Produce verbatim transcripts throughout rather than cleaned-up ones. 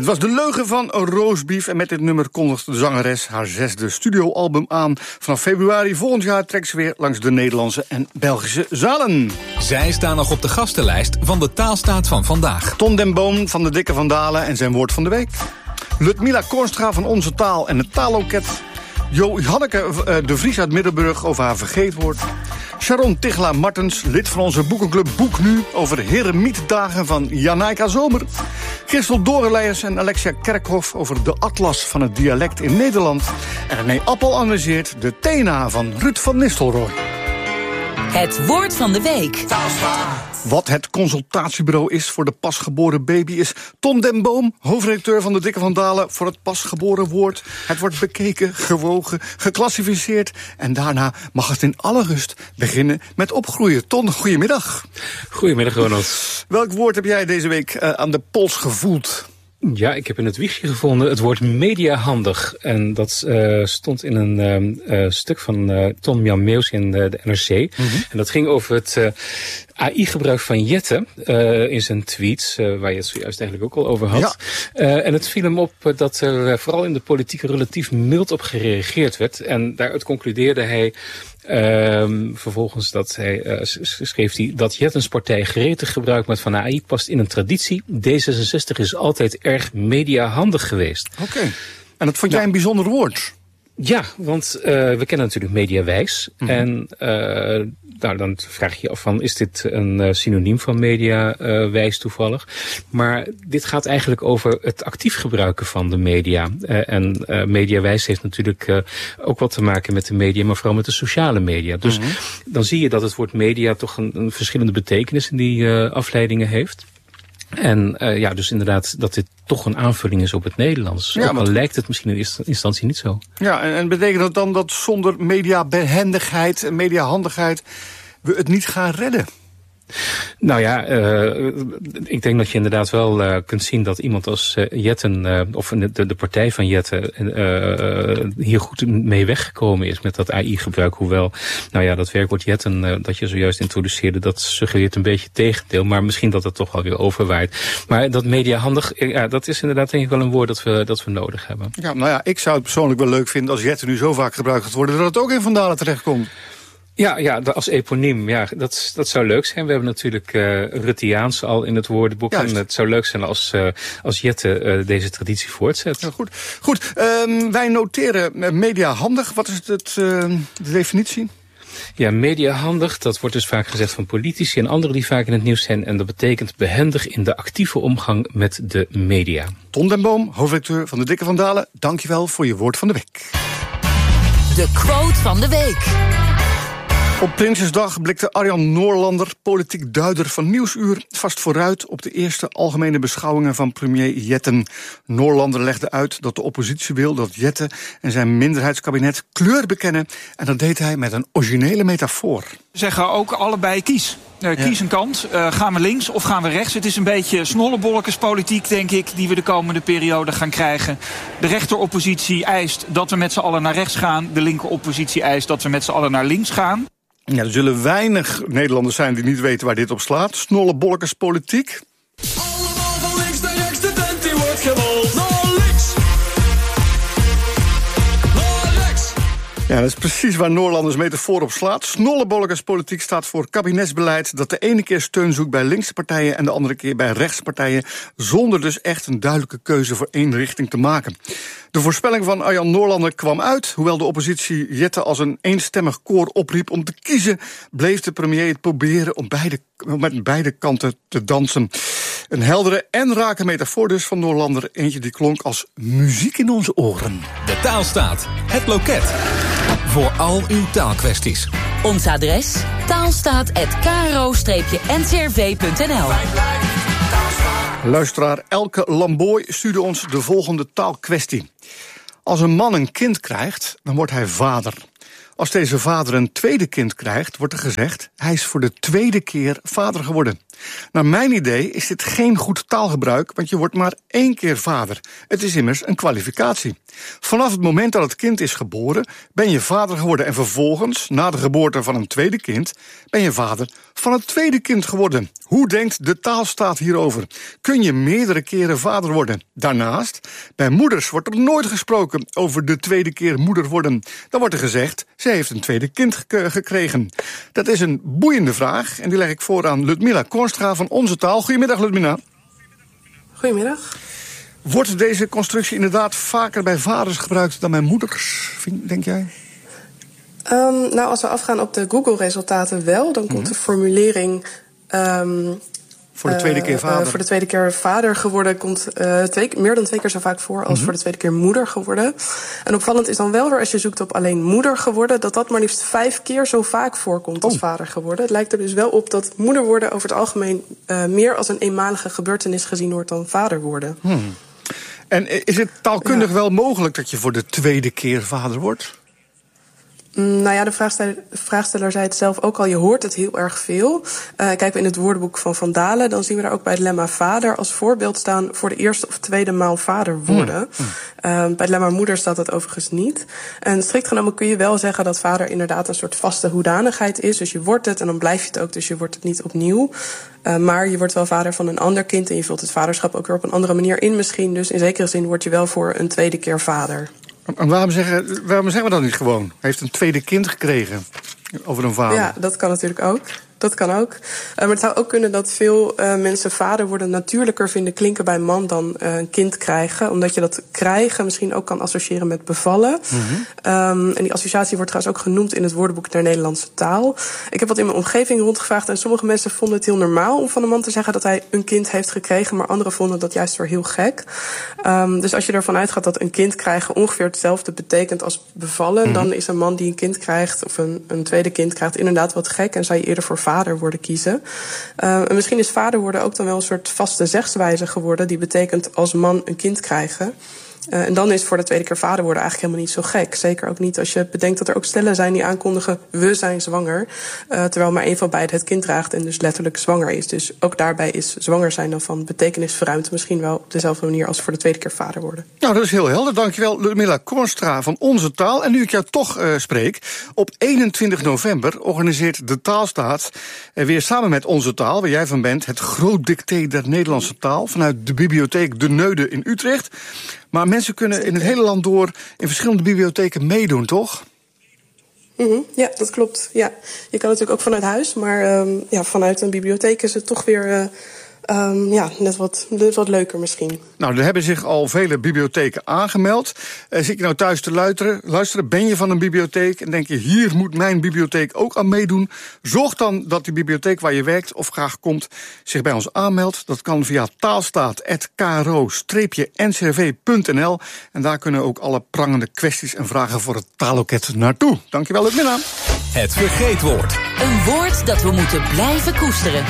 was De Leugen van Roastbeef. En met dit nummer kondigt de zangeres haar zesde studioalbum aan. Vanaf februari volgend jaar trekt ze weer langs de Nederlandse en Belgische zalen. Zij staan nog op de gastenlijst van de Taalstaat van vandaag. Ton den Boom van de Dikke van Dalen en zijn woord van de week. Ludmila Kornstra van Onze Taal en het Taalloket. Jo Hanneke de Vries uit Middelburg over haar vergeetwoord. Sharon Tichela Martens, lid van onze boekenclub Boek Nu, over Heremietdagen van Janaika Zomer. Christel Dorenleijers en Alexia Kerkhoff over de atlas van het dialect in Nederland. En René Appel analyseert de T N A van Ruud van Nistelrooy. Het woord van de week. Wat het consultatiebureau is voor de pasgeboren baby is Ton den Boom, hoofdredacteur van de Dikke van Dalen, voor het pasgeboren woord. Het wordt bekeken, gewogen, geclassificeerd en daarna mag het in alle rust beginnen met opgroeien. Ton, goedemiddag. Goedemiddag, Ronald. Welk woord heb jij deze week uh, aan de pols gevoeld? Ja, ik heb in het wiegje gevonden het woord mediahandig. En dat uh, stond in een uh, uh, stuk van uh, Tom-Jan Meeuws in uh, de N R C. Mm-hmm. En dat ging over het uh, A I-gebruik van Jette uh, in zijn tweets, uh, waar je het zojuist eigenlijk ook al over had. Ja. Uh, en het viel hem op uh, dat er uh, vooral in de politiek relatief mild op gereageerd werd. En daaruit concludeerde hij Um, vervolgens dat hij, uh, schreef hij dat Jettens partij gretig gebruik maakt van A I past in een traditie. D zesenzestig is altijd erg mediahandig geweest. Oké, okay. En dat vond jij nou, een bijzonder woord? Ja, want uh, we kennen natuurlijk mediawijs. Mm-hmm. En uh, nou, dan vraag je je af van, is dit een uh, synoniem van mediawijs uh, toevallig? Maar dit gaat eigenlijk over het actief gebruiken van de media. Uh, en uh, mediawijs heeft natuurlijk uh, ook wat te maken met de media, maar vooral met de sociale media. Dus mm-hmm. dan zie je dat het woord media toch een, een verschillende betekenis in die uh, afleidingen heeft. En uh, ja, dus inderdaad dat dit toch een aanvulling is op het Nederlands. Ja, ook al lijkt het misschien in eerste instantie niet zo. Ja, en, en betekent dat dan dat zonder mediabehendigheid en mediahandigheid we het niet gaan redden? Nou ja, uh, ik denk dat je inderdaad wel uh, kunt zien dat iemand als uh, Jetten, uh, of de, de partij van Jetten, uh, hier goed mee weggekomen is met dat A I-gebruik. Hoewel, nou ja, dat werkwoord Jetten uh, dat je zojuist introduceerde, dat suggereert een beetje het tegendeel. Maar misschien dat het toch wel weer overwaait. Maar dat mediahandig, ja, dat is inderdaad denk ik wel een woord dat we, dat we nodig hebben. Ja, nou ja, ik zou het persoonlijk wel leuk vinden als Jetten nu zo vaak gebruikt gaat worden dat het ook in Van Dalen terechtkomt. Ja, ja, als eponiem, ja, dat, dat zou leuk zijn. We hebben natuurlijk uh, Ruttiaans al in het woordenboek. Juist. En het zou leuk zijn als, uh, als Jette uh, deze traditie voortzet. Ja, goed, goed. Um, wij noteren mediahandig. Wat is het, het, uh, de definitie? Ja, mediahandig, dat wordt dus vaak gezegd van politici en anderen die vaak in het nieuws zijn. En dat betekent behendig in de actieve omgang met de media. Ton den Boom, hoofdredacteur van de Dikke van Dalen, dankjewel voor je woord van de week. De quote van de week. Op Prinsjesdag blikte Arjan Noorlander, politiek duider van Nieuwsuur, vast vooruit op de eerste algemene beschouwingen van premier Jetten. Noorlander legde uit dat de oppositie wil dat Jette en zijn minderheidskabinet kleur bekennen. En dat deed hij met een originele metafoor. We zeggen ook allebei kies. Uh, kies ja. een kant. Uh, gaan we links of gaan we rechts? Het is een beetje snollebolletjespolitiek, denk ik, die we de komende periode gaan krijgen. De rechteroppositie eist dat we met z'n allen naar rechts gaan. De linkeroppositie eist dat we met z'n allen naar links gaan. Ja, er zullen weinig Nederlanders zijn die niet weten waar dit op slaat. Snollebolletjespolitiek. Allemaal van links naar rechts, de tent die wordt gewold. Naar links! Naar rechts! Ja, dat is precies waar Noorlanders metafoor op slaat. Snollebolletjespolitiek staat voor kabinetsbeleid dat de ene keer steun zoekt bij linkse partijen en de andere keer bij rechtse partijen, zonder dus echt een duidelijke keuze voor één richting te maken. De voorspelling van Arjan Noorlander kwam uit. Hoewel de oppositie Jette als een eenstemmig koor opriep om te kiezen, bleef de premier het proberen om beide, met beide kanten te dansen. Een heldere en rake metafoor dus van Noorlander. Eentje die klonk als muziek in onze oren. De Taalstaat, het loket. Voor al uw taalkwesties. Ons adres taalstaat apenstaartje k r o n c r v punt n l. Luisteraar Elke Lamboy stuurde ons de volgende taalkwestie. Als een man een kind krijgt, dan wordt hij vader. Als deze vader een tweede kind krijgt, wordt er gezegd, hij is voor de tweede keer vader geworden. Naar mijn idee is dit geen goed taalgebruik, want je wordt maar één keer vader. Het is immers een kwalificatie. Vanaf het moment dat het kind is geboren, ben je vader geworden. En vervolgens, na de geboorte van een tweede kind, ben je vader van het tweede kind geworden. Hoe denkt de taalstaat hierover? Kun je meerdere keren vader worden? Daarnaast, bij moeders wordt er nooit gesproken over de tweede keer moeder worden. Dan wordt er gezegd, ze heeft een tweede kind gek- gekregen. Dat is een boeiende vraag en die leg ik voor aan Ludmilla Kornstra van Onze Taal. Goedemiddag, Ludmilla. Goedemiddag. Wordt deze constructie inderdaad vaker bij vaders gebruikt dan bij moeders, denk jij? Um, nou, als we afgaan op de Google-resultaten wel, dan komt mm-hmm. de formulering... Um, voor de tweede keer vader. Uh, uh, voor de tweede keer vader geworden komt uh, twee, meer dan twee keer zo vaak voor als mm-hmm. voor de tweede keer moeder geworden. En opvallend is dan wel weer als je zoekt op alleen moeder geworden, dat dat maar liefst vijf keer zo vaak voorkomt als oh. vader geworden. Het lijkt er dus wel op dat moeder worden over het algemeen uh, meer als een eenmalige gebeurtenis gezien wordt dan vader worden. Hmm. En is het taalkundig ja. wel mogelijk dat je voor de tweede keer vader wordt? Nou ja, de vraagsteller, de vraagsteller zei het zelf ook al, je hoort het heel erg veel. Uh, kijken we in het woordenboek van Van Dalen, dan zien we daar ook bij het lemma vader als voorbeeld staan voor de eerste of tweede maal vader worden. Mm. Uh, bij het lemma moeder staat dat overigens niet. En strikt genomen kun je wel zeggen dat vader inderdaad een soort vaste hoedanigheid is. Dus je wordt het en dan blijf je het ook, dus je wordt het niet opnieuw. Uh, maar je wordt wel vader van een ander kind en je vult het vaderschap ook weer op een andere manier in misschien. Dus in zekere zin word je wel voor een tweede keer vader. En waarom zeggen, waarom zeggen we dat niet gewoon? Hij heeft een tweede kind gekregen over een vader. Ja, dat kan natuurlijk ook. Dat kan ook. Uh, maar het zou ook kunnen dat veel uh, mensen vader worden natuurlijker vinden klinken bij man dan uh, een kind krijgen. Omdat je dat krijgen misschien ook kan associëren met bevallen. Mm-hmm. Um, en die associatie wordt trouwens ook genoemd in het woordenboek der Nederlandse taal. Ik heb wat in mijn omgeving rondgevraagd en sommige mensen vonden het heel normaal om van een man te zeggen dat hij een kind heeft gekregen. Maar anderen vonden dat juist weer heel gek. Um, dus als je ervan uitgaat dat een kind krijgen ongeveer hetzelfde betekent als bevallen. Mm-hmm. Dan is een man die een kind krijgt of een, een tweede kind krijgt inderdaad wat gek. En zou je eerder voor vader worden kiezen. Uh, en misschien is vader worden ook dan wel een soort vaste zegswijze geworden. Die betekent als man een kind krijgen. Uh, en dan is voor de tweede keer vader worden eigenlijk helemaal niet zo gek. Zeker ook niet als je bedenkt dat er ook stellen zijn die aankondigen we zijn zwanger. Uh, terwijl maar een van beiden het kind draagt en dus letterlijk zwanger is. Dus ook daarbij is zwanger zijn dan van betekenisverruimd misschien wel op dezelfde manier als voor de tweede keer vader worden. Nou, dat is heel helder. Dankjewel, Ludmilla Kornstra van Onze Taal. En nu ik jou toch uh, spreek, op eenentwintig november organiseert de Taalstaat uh, weer samen met Onze Taal, waar jij van bent, het groot dicté der Nederlandse taal vanuit de bibliotheek De Neude in Utrecht. Maar mensen kunnen in het hele land door in verschillende bibliotheken meedoen, toch? Mm-hmm, ja, dat klopt. Ja. Je kan natuurlijk ook vanuit huis, maar um, ja, vanuit een bibliotheek is het toch weer uh, um, ja, net, wat, net wat leuker misschien. Nou, er hebben zich al vele bibliotheken aangemeld. Uh, zit je nou thuis te luisteren, luisteren? Ben je van een bibliotheek en denk je, hier moet mijn bibliotheek ook aan meedoen? Zorg dan dat die bibliotheek waar je werkt of graag komt zich bij ons aanmeldt. Dat kan via taalstaat apenstaartje k r o n c r v punt n l. En daar kunnen ook alle prangende kwesties en vragen voor het taalloket naartoe. Dankjewel, Ludmilla. Het vergeetwoord. Een woord dat we moeten blijven koesteren.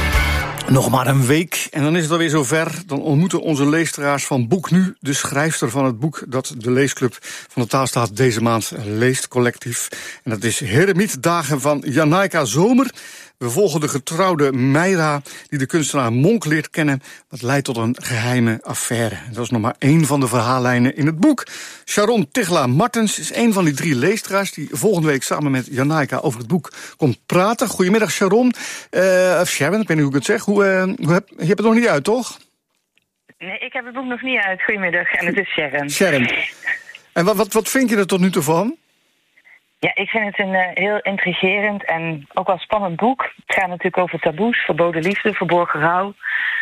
Nog maar een week en dan is het alweer zover. Dan ontmoeten onze leesteraars van Boek Nu de schrijfster van het boek dat de leesclub van de Taalstaat deze maand leest, collectief. En dat is Heremietdagen van Janaika Zomer. We volgen de getrouwde Meira die de kunstenaar Monk leert kennen. Dat leidt tot een geheime affaire. En dat is nog maar één van de verhaallijnen in het boek. Sharon Tichelaar-Martens is een van die drie leesteraars die volgende week samen met Janaika over het boek komt praten. Goedemiddag Sharon. Uh, of Sharon, ik weet niet hoe ik het zeg. Hoe, uh, hoe heb, je hebt het nog niet uit, toch? Nee, ik heb het boek nog niet uit. Goedemiddag. En het is Sharon. Sharon. En wat, wat, wat vind je er tot nu toe van? Ja, ik vind het een uh, heel intrigerend en ook wel spannend boek. Het gaat natuurlijk over taboes, verboden liefde, verborgen rouw.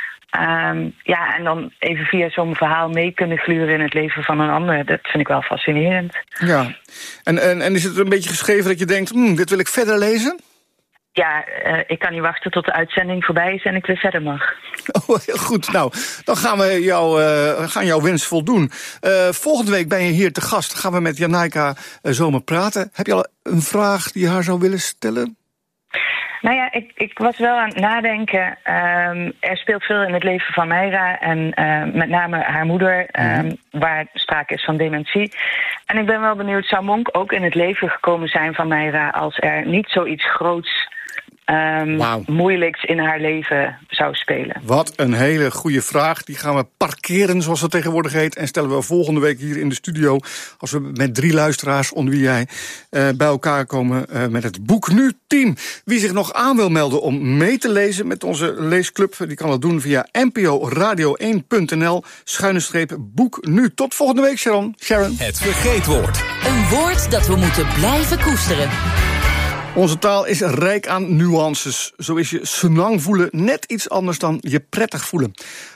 Um, ja, en dan even via zo'n verhaal mee kunnen gluren in het leven van een ander. Dat vind ik wel fascinerend. Ja, en, en, en is het een beetje geschreven dat je denkt, hm, dit wil ik verder lezen? Ja, uh, ik kan niet wachten tot de uitzending voorbij is en ik weer verder mag. Oh, heel goed. Nou, dan gaan we jou, uh, gaan jouw wens voldoen. Uh, volgende week ben je hier te gast. Gaan we met Janaika uh, Zomer praten. Heb je al een vraag die je haar zou willen stellen? Nou ja, ik, ik was wel aan het nadenken. Um, er speelt veel in het leven van Meira en uh, met name haar moeder, um, mm. waar sprake is van dementie. En ik ben wel benieuwd, zou Monk ook in het leven gekomen zijn van Meira als er niet zoiets groots um, Wauw. moeilijks in haar leven zou spelen. Wat een hele goede vraag. Die gaan we parkeren, zoals dat tegenwoordig heet. En stellen we volgende week hier in de studio, als we met drie luisteraars, onder wie jij, uh, bij elkaar komen uh, met het Boek Nu team. Wie zich nog aan wil melden om mee te lezen met onze leesclub, die kan dat doen via n p o radio één punt n l schuine streep Boek Nu. Tot volgende week, Sharon. Sharon. Het vergeetwoord. Een woord dat we moeten blijven koesteren. Onze taal is rijk aan nuances. Zo is je senang voelen net iets anders dan je prettig voelen.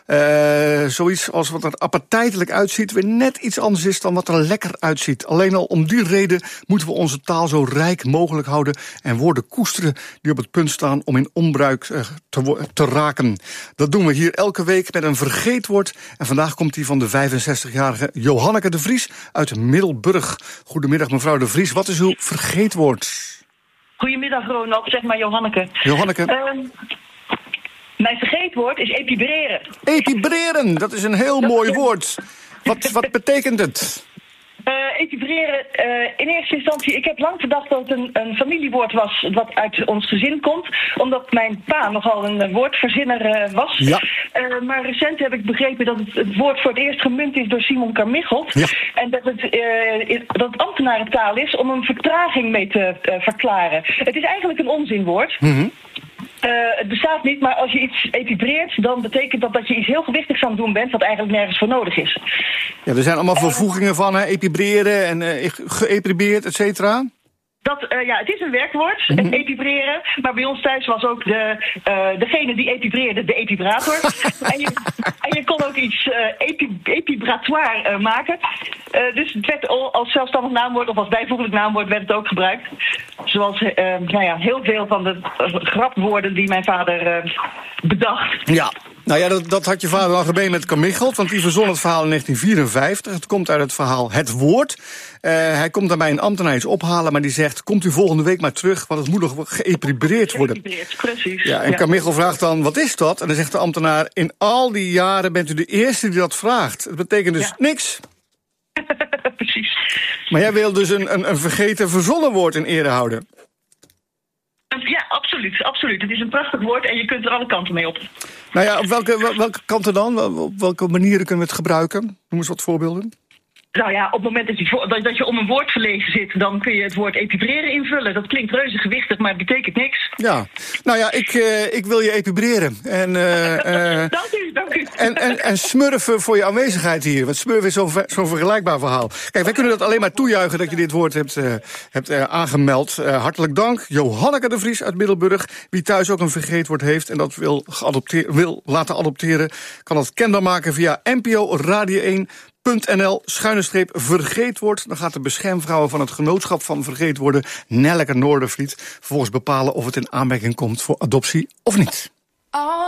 Uh, zoiets als wat er appetijtelijk uitziet weer net iets anders is dan wat er lekker uitziet. Alleen al om die reden moeten we onze taal zo rijk mogelijk houden en woorden koesteren die op het punt staan om in onbruik uh, te, wo- te raken. Dat doen we hier elke week met een vergeetwoord. En vandaag komt die van de vijfenzestigjarige Johanneke de Vries uit Middelburg. Goedemiddag mevrouw de Vries, wat is uw vergeetwoord? Goedemiddag Ronald, zeg maar Johanneke. Johanneke. Uh, mijn vergeetwoord is epibreren. Epibreren, dat is een heel dat mooi is... woord. Wat, wat betekent het? Uh, epibreren, uh, in eerste instantie, ik heb lang gedacht dat het een, een familiewoord was wat uit ons gezin komt. Omdat mijn pa nogal een woordverzinner uh, was. Ja. Uh, maar recent heb ik begrepen dat het, het woord voor het eerst gemunt is door Simon Carmichelt. Ja. En dat het, uh, dat het ambtenarentaal is om een vertraging mee te uh, verklaren. Het is eigenlijk een onzinwoord. Mm-hmm. Uh, het bestaat niet, maar als je iets epibreert, dan betekent dat dat je iets heel gewichtigs aan het doen bent, wat eigenlijk nergens voor nodig is. Ja, er zijn allemaal vervoegingen van, hè, epibreren en uh, geëpibeerd, et cetera. Dat, uh, ja, het is een werkwoord, mm-hmm. epibreren. Maar bij ons thuis was ook de, uh, degene die epibreerde de epibrator. en, je, en je kon ook iets uh, epi, epibratoire uh, maken. Uh, dus het werd als zelfstandig naamwoord of als bijvoeglijk naamwoord werd het ook gebruikt. Zoals uh, nou ja, heel veel van de uh, grapwoorden die mijn vader uh, bedacht. Ja. Nou ja, dat, dat had je vader al gemeen met Carmichelt, want die verzon het verhaal in negentien vierenvijftig. Het komt uit het verhaal Het Woord. Uh, hij komt daarbij een ambtenaar iets ophalen, maar die zegt, komt u volgende week maar terug, want het moet nog geëpibeerd worden. Geëpibeerd, precies. Ja, en ja. Carmichelt vraagt dan, wat is dat? En dan zegt de ambtenaar, in al die jaren bent u de eerste die dat vraagt. Het betekent dus ja. niks. Precies. Maar jij wil dus een, een, een vergeten verzonnen woord in ere houden. Ja, absoluut, absoluut. Het is een prachtig woord en je kunt er alle kanten mee op. Nou ja, op welke, welke kanten dan? Op welke manieren kunnen we het gebruiken? Noem eens wat voorbeelden. Nou ja, op het moment dat je, dat je om een woord verlegen zit, dan kun je het woord epibreren invullen. Dat klinkt reuze gewichtig, maar het betekent niks. Ja, nou ja, ik, uh, ik wil je epibreren. En, uh, uh, dank u, dank u. En, en, en smurfen voor je aanwezigheid hier. Want smurfen is zo'n zo'n vergelijkbaar verhaal. Kijk, wij kunnen dat alleen maar toejuichen dat je dit woord hebt, uh, hebt uh, aangemeld. Uh, hartelijk dank. Johanneke de Vries uit Middelburg. Wie thuis ook een vergeetwoord heeft en dat wil, wil laten adopteren, kan dat kenbaar maken via N P O Radio één. .nl, schuine streep, vergeetwoord. Dan gaat de beschermvrouw van het genootschap van vergeetwoorden, Nelleke Noordervliet, vervolgens bepalen of het in aanmerking komt voor adoptie of niet.